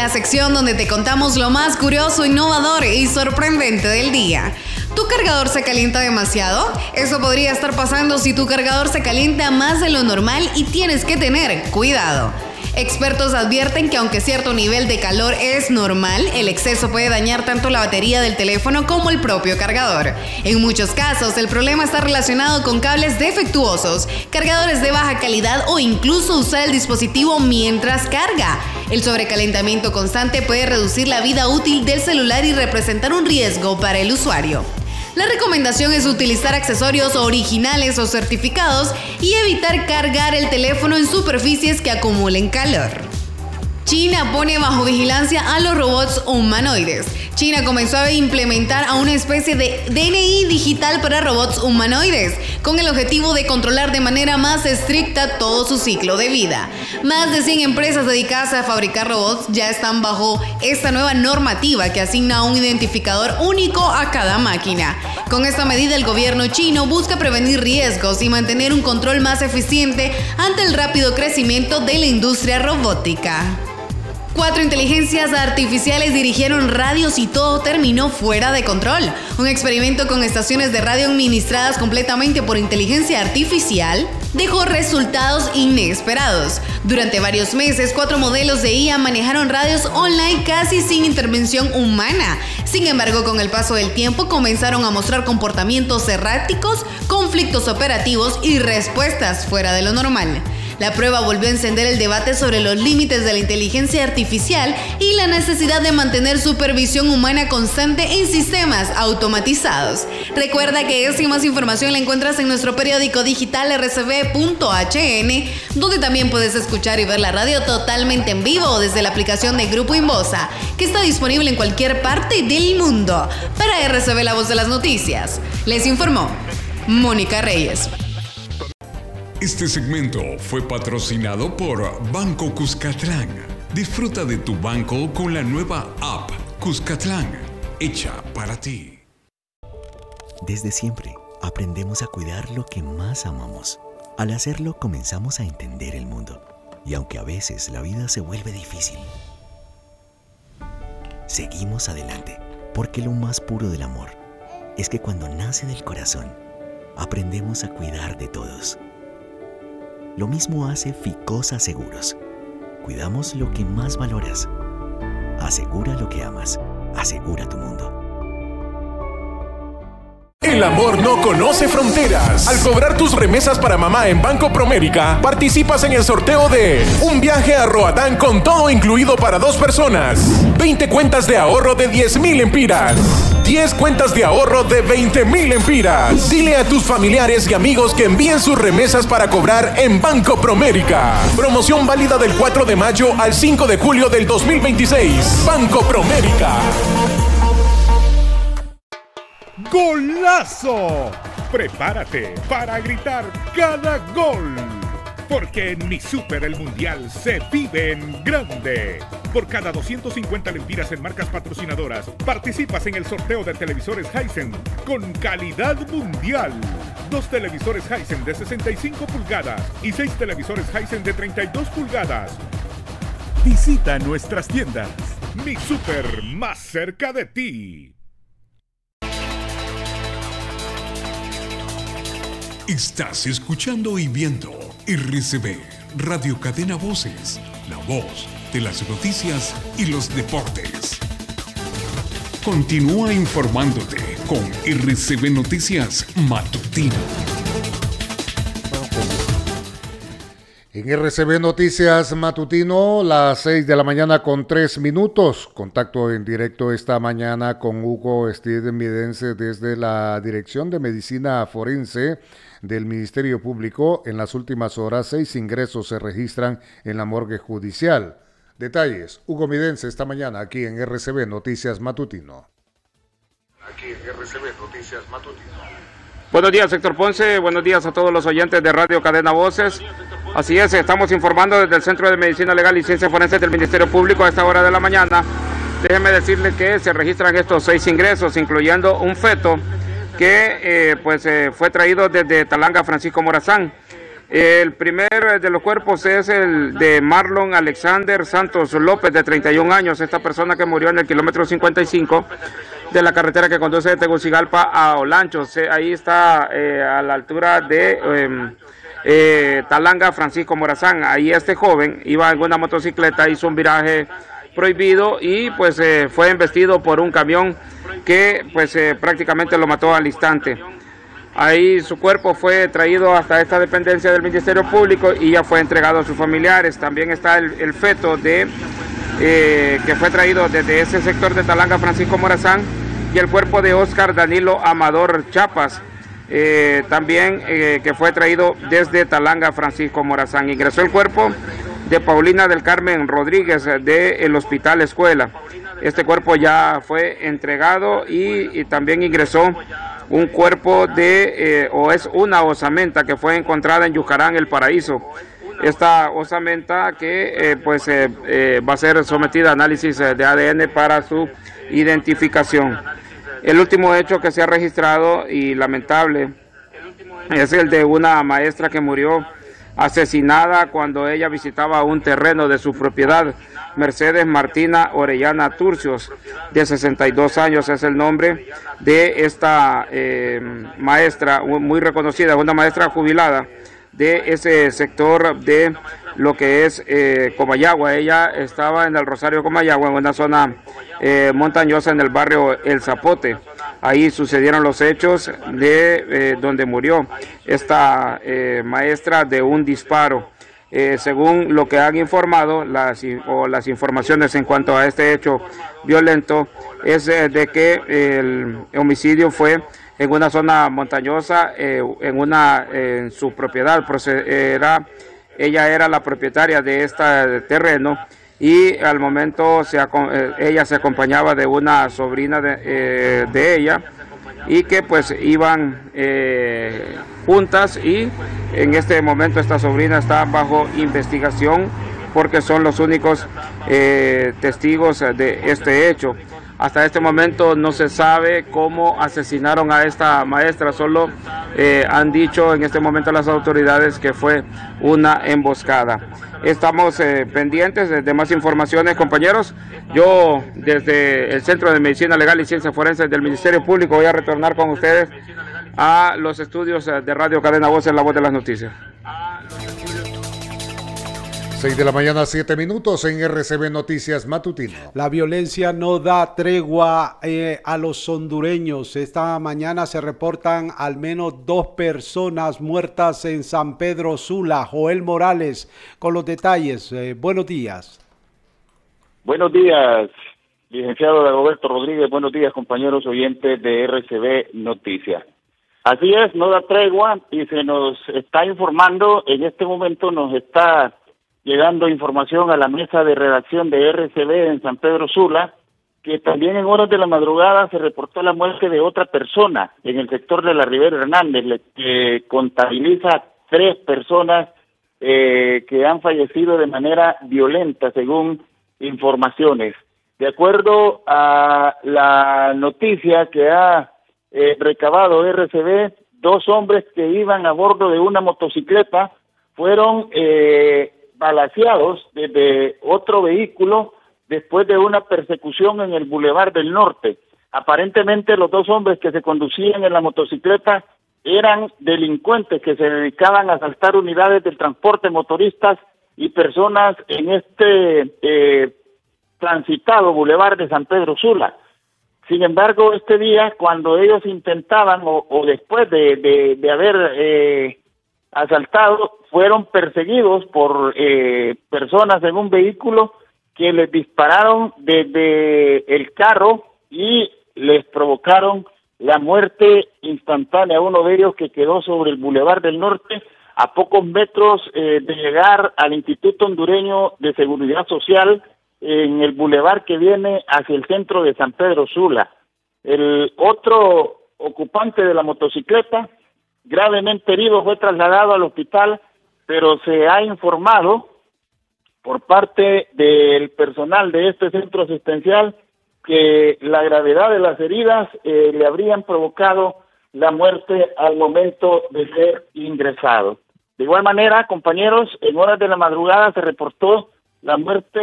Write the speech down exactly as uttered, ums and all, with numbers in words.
la sección donde te contamos lo más curioso, innovador y sorprendente del día. ¿Tu cargador se calienta demasiado? Eso podría estar pasando si tu cargador se calienta más de lo normal y tienes que tener cuidado. Expertos advierten que aunque cierto nivel de calor es normal, el exceso puede dañar tanto la batería del teléfono como el propio cargador. En muchos casos, el problema está relacionado con cables defectuosos, cargadores de baja calidad o incluso usar el dispositivo mientras carga. El sobrecalentamiento constante puede reducir la vida útil del celular y representar un riesgo para el usuario. La recomendación es utilizar accesorios originales o certificados y evitar cargar el teléfono en superficies que acumulen calor. China pone bajo vigilancia a los robots humanoides. China comenzó a implementar a una especie de D N I digital para robots humanoides, con el objetivo de controlar de manera más estricta todo su ciclo de vida. Más de cien empresas dedicadas a fabricar robots ya están bajo esta nueva normativa que asigna un identificador único a cada máquina. Con esta medida, el gobierno chino busca prevenir riesgos y mantener un control más eficiente ante el rápido crecimiento de la industria robótica. Cuatro inteligencias artificiales dirigieron radios y todo terminó fuera de control. Un experimento con estaciones de radio administradas completamente por inteligencia artificial dejó resultados inesperados. Durante varios meses, cuatro modelos de I A manejaron radios online casi sin intervención humana. Sin embargo, con el paso del tiempo comenzaron a mostrar comportamientos erráticos, conflictos operativos y respuestas fuera de lo normal. La prueba volvió a encender el debate sobre los límites de la inteligencia artificial y la necesidad de mantener supervisión humana constante en sistemas automatizados. Recuerda que esta y más información la encuentras en nuestro periódico digital erre ce ve punto hache ene, donde también puedes escuchar y ver la radio totalmente en vivo desde la aplicación de Grupo Inbosa, que está disponible en cualquier parte del mundo. Para erre ce ve, la voz de las noticias, les informó Mónica Reyes. Este segmento fue patrocinado por Banco Cuscatlán. Disfruta de tu banco con la nueva app Cuscatlán, hecha para ti. Desde siempre, aprendemos a cuidar lo que más amamos. Al hacerlo, comenzamos a entender el mundo. Y aunque a veces la vida se vuelve difícil, seguimos adelante, porque lo más puro del amor es que cuando nace del corazón, aprendemos a cuidar de todos. Lo mismo hace Ficosa Seguros. Cuidamos lo que más valoras. Asegura lo que amas. Asegura tu mundo. El amor no conoce fronteras. Al cobrar tus remesas para mamá en Banco Promérica, participas en el sorteo de un viaje a Roatán con todo incluido para dos personas, veinte cuentas de ahorro de diez mil empiras, diez cuentas de ahorro de veinte mil empiras. Dile a tus familiares y amigos que envíen sus remesas para cobrar en Banco Promérica. Promoción válida del cuatro de mayo al cinco de julio del dos mil veintiséis. Banco Promérica. ¡Golazo! Prepárate para gritar cada gol, porque en Mi Super el Mundial se vive en grande. Por cada doscientas cincuenta lempiras en marcas patrocinadoras, participas en el sorteo de televisores Hisense con calidad mundial. Dos televisores Hisense de sesenta y cinco pulgadas y seis televisores Hisense de treinta y dos pulgadas. Visita nuestras tiendas. Mi Super, más cerca de ti. Estás escuchando y viendo erre ce ve, Radio Cadena Voces, la voz de las noticias y los deportes. Continúa informándote con erre ce ve Noticias Matutino. En erre ce ve Noticias Matutino, las seis de la mañana con tres minutos. Contacto en directo esta mañana con Hugo Estidenmidense desde la Dirección de Medicina Forense del Ministerio Público. En las últimas horas, seis ingresos se registran en la morgue judicial. Detalles, Hugo Midense, esta mañana aquí en erre ce ve Noticias Matutino. Aquí en erre ce ve Noticias Matutino. Buenos días, Héctor Ponce. Buenos días a todos los oyentes de Radio Cadena Voces. Así es, estamos informando desde el Centro de Medicina Legal y Ciencias Forenses del Ministerio Público a esta hora de la mañana. Déjenme decirle que se registran estos seis ingresos, incluyendo un feto que eh, pues eh, fue traído desde Talanga Francisco Morazán. El primer de los cuerpos es el de Marlon Alexander Santos López, de treinta y un años, esta persona que murió en el kilómetro cincuenta y cinco de la carretera que conduce de Tegucigalpa a Olancho. Ahí está eh, a la altura de eh, eh, Talanga, Francisco Morazán. Ahí este joven iba en una motocicleta, hizo un viraje prohibido y pues eh, fue embestido por un camión que pues eh, prácticamente lo mató al instante. Ahí su cuerpo fue traído hasta esta dependencia del Ministerio Público y ya fue entregado a sus familiares. También está el, el feto de eh, que fue traído desde ese sector de Talanga, Francisco Morazán, y el cuerpo de Oscar Danilo Amador Chapas, eh, también eh, que fue traído desde Talanga, Francisco Morazán. Ingresó el cuerpo de Paulina del Carmen Rodríguez del Hospital Escuela. Este cuerpo ya fue entregado y, y también ingresó un cuerpo de, eh, o es una osamenta que fue encontrada en Yucarán, El Paraíso. Esta osamenta que eh, pues eh, eh, va a ser sometida a análisis de A D N para su identificación. El último hecho que se ha registrado y lamentable es el de una maestra que murió asesinada cuando ella visitaba un terreno de su propiedad. Mercedes Martina Orellana Turcios, de sesenta y dos años, es el nombre de esta eh, maestra muy reconocida, una maestra jubilada de ese sector de lo que es eh, Comayagua. Ella estaba en el Rosario Comayagua, en una zona eh, montañosa en el barrio El Zapote. Ahí sucedieron los hechos de eh, donde murió esta eh, maestra de un disparo. Eh, según lo que han informado las, o las informaciones en cuanto a este hecho violento, es eh, de que el homicidio fue en una zona montañosa, eh, en una eh, en su propiedad. Era, ella era la propietaria de este terreno y al momento se, eh, ella se acompañaba de una sobrina de, eh, de ella, y que pues iban eh, juntas, y en este momento esta sobrina está bajo investigación porque son los únicos eh, testigos de este hecho. Hasta este momento no se sabe cómo asesinaron a esta maestra, solo eh, han dicho en este momento las autoridades que fue una emboscada. Estamos eh, pendientes de, de más informaciones, compañeros. Yo desde el Centro de Medicina Legal y Ciencias Forenses del Ministerio Público voy a retornar con ustedes a los estudios de Radio Cadena Voces, La Voz de las Noticias. seis de la mañana, siete minutos en R C B Noticias Matutino. La violencia no da tregua eh, a los hondureños. Esta mañana se reportan al menos dos personas muertas en San Pedro Sula. Joel Morales con los detalles. Eh, buenos días. Buenos días, licenciado Dagoberto Rodríguez. Buenos días, compañeros oyentes de R C B Noticias. Así es, no da tregua y se nos está informando, en este momento nos está llegando información a la mesa de redacción de R C B en San Pedro Sula, que también en horas de la madrugada se reportó la muerte de otra persona en el sector de la Rivera Hernández, que contabiliza tres personas eh, que han fallecido de manera violenta, según informaciones. De acuerdo a la noticia que ha eh, recabado R C B, dos hombres que iban a bordo de una motocicleta fueron eh, balaceados desde otro vehículo después de una persecución en el Boulevard del Norte. Aparentemente los dos hombres que se conducían en la motocicleta eran delincuentes que se dedicaban a asaltar unidades del transporte, motoristas y personas en este eh, transitado Boulevard de San Pedro Sula. Sin embargo, este día, cuando ellos intentaban, o, o después de, de, de haber eh, asaltado, fueron perseguidos por eh, personas en un vehículo que les dispararon desde el carro y les provocaron la muerte instantánea. Uno de ellos que quedó sobre el Boulevard del Norte, a pocos metros eh, de llegar al Instituto Hondureño de Seguridad Social, en el bulevar que viene hacia el centro de San Pedro Sula. El otro ocupante de la motocicleta, gravemente herido, fue trasladado al hospital, pero se ha informado por parte del personal de este centro asistencial que la gravedad de las heridas eh, le habrían provocado la muerte al momento de ser ingresado. De igual manera, compañeros, en horas de la madrugada se reportó la muerte